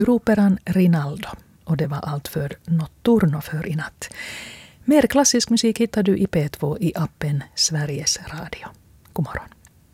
Operan Rinaldo. Och det var allt för Notturno för i natt. Mer klassisk musik hittar du i P2 i appen Sveriges Radio. God morgon.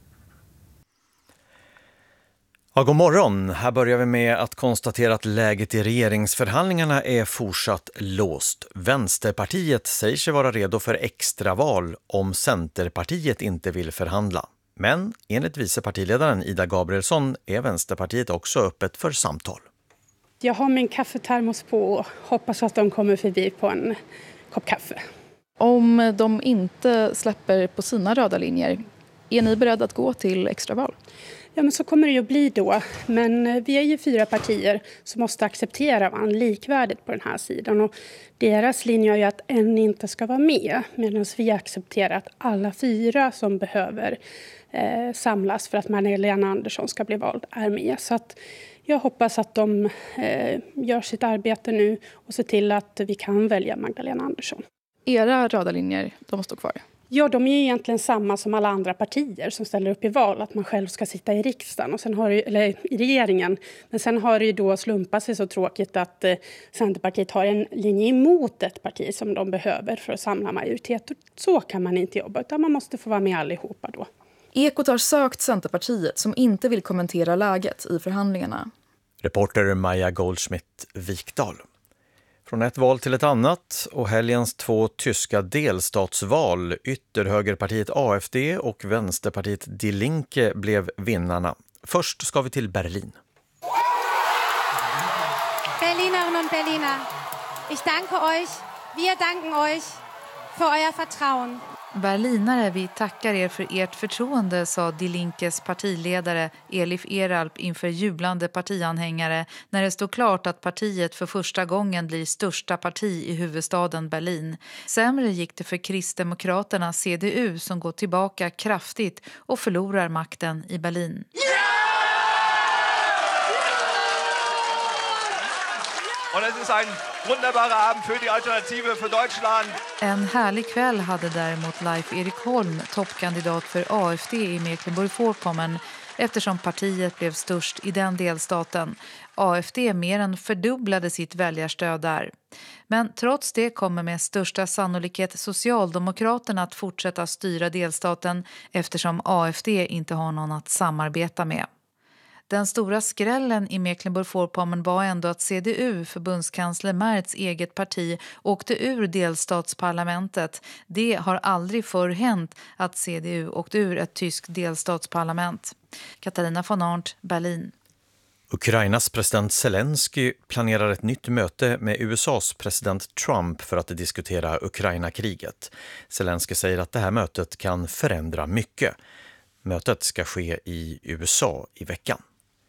Ja, god morgon. Här börjar vi med att konstatera att läget i regeringsförhandlingarna är fortsatt låst. Vänsterpartiet säger sig vara redo för extraval om Centerpartiet inte vill förhandla. Men enligt vicepartiledaren Ida Gabrielsson är Vänsterpartiet också öppet för samtal. Jag har min kaffetermos på och hoppas att de kommer förbi på en kopp kaffe. Om de inte släpper på sina röda linjer, är ni beredda att gå till extraval? Ja, men så kommer det ju bli då. Men vi är ju 4 partier som måste acceptera varandra likvärdigt på den här sidan. Och deras linje är ju att en inte ska vara med. Medan vi accepterar att alla 4 som behöver samlas för att Magdalena Andersson ska bli vald är med. Så att jag hoppas att de gör sitt arbete nu och ser till att vi kan välja Magdalena Andersson. Era röda linjer, de står kvar? Ja, de är ju egentligen samma som alla andra partier som ställer upp i val. Att man själv ska sitta i riksdagen, och sen har det, eller i regeringen. Men sen har det ju då slumpat sig så tråkigt att Centerpartiet har en linje emot ett parti som de behöver för att samla majoritet. Och så kan man inte jobba, utan man måste få vara med allihopa då. Ekot har sökt Centerpartiet som inte vill kommentera läget i förhandlingarna. Reporter Maja Goldschmidt-Vikdal. Från ett val till ett annat och helgens 2 tyska delstatsval, ytterhögerpartiet AfD och vänsterpartiet Die Linke blev vinnarna. Först ska vi till Berlin. Berlinerinnen und Berliner, ich danke euch, wir danken euch för euer Vertrauen. Berlinare, vi tackar er för ert förtroende, sa Die Linkes partiledare Elif Eralp inför jublande partianhängare när det stod klart att partiet för första gången blir största parti i huvudstaden Berlin. Sämre gick det för Kristdemokraterna CDU som går tillbaka kraftigt och förlorar makten i Berlin. Und es ist ein wunderbarer Abend für die Alternative für Deutschland. En härlig kväll hade däremot Leif Erik Holm, toppkandidat för AfD i Mecklenburg-Vorpommern, eftersom partiet blev störst i den delstaten. AfD mer än fördubblade sitt väljarstöd där. Men trots det kommer med största sannolikhet Socialdemokraterna att fortsätta styra delstaten eftersom AfD inte har någon att samarbeta med. Den stora skrällen i Mecklenburg-Vorpommern var ändå att CDU, förbundskansler Merz eget parti, åkte ur delstatsparlamentet. Det har aldrig förr hänt att CDU åkte ur ett tyskt delstatsparlament. Katarina von Arndt, Berlin. Ukrainas president Zelensky planerar ett nytt möte med USAs president Trump för att diskutera Ukraina-kriget. Zelensky säger att det här mötet kan förändra mycket. Mötet ska ske i USA i veckan.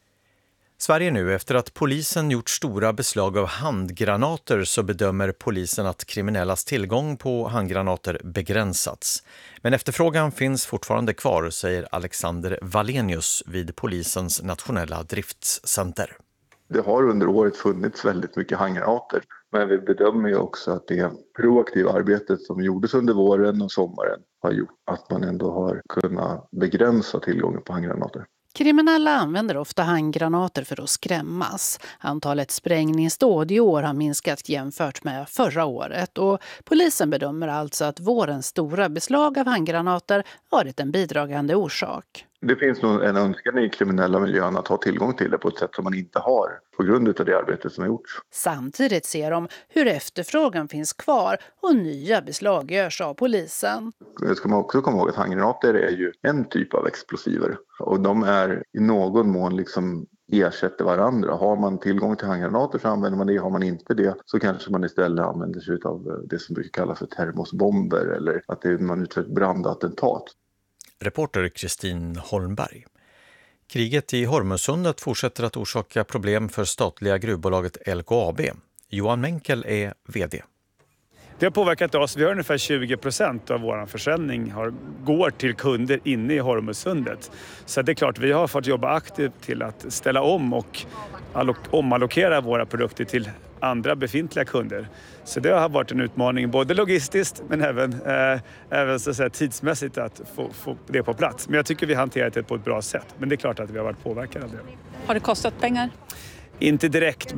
Sverige nu, efter att polisen gjort stora beslag av handgranater så bedömer polisen att kriminellas tillgång på handgranater begränsats. Men efterfrågan finns fortfarande kvar, säger Alexander Wallenius vid polisens nationella driftscenter. Det har under året funnits väldigt mycket handgranater, men vi bedömer ju också att det proaktiva arbetet som gjordes under våren och sommaren har gjort att man ändå har kunnat begränsa tillgången på handgranater. Kriminella använder ofta handgranater för att skrämmas. Antalet sprängningsdåd i år har minskat jämfört med förra året. Och polisen bedömer alltså att vårens stora beslag av handgranater varit en bidragande orsak. Det finns nog en önskan i kriminella miljön att ha tillgång till det på ett sätt som man inte har på grund av det arbete som har gjorts. Samtidigt ser de hur efterfrågan finns kvar och nya beslag görs av polisen. Det ska man också komma ihåg att handgranater är ju en typ av explosiver och de är i någon mån liksom ersätter varandra. Har man tillgång till handgranater så använder man det, har man inte det så kanske man istället använder sig av det som brukar kallas för termosbomber eller att man utför ett brandattentat. Reporter Kristin Holmberg. Kriget i Hormuzsundet fortsätter att orsaka problem för statliga gruvbolaget LKAB. Johan Menkel är vd. Det har påverkat oss. Vi har ungefär 20% av vår försäljning går till kunder inne i Hormuzsundet. Så det är klart, vi har fått jobba aktivt till att ställa om och omallokera våra produkter till andra befintliga kunder. Så det har varit en utmaning både logistiskt men även så att säga, tidsmässigt att få det på plats. Men jag tycker vi har hanterat det på ett bra sätt. Men det är klart att vi har varit påverkade av det. Har det kostat pengar? Inte direkt.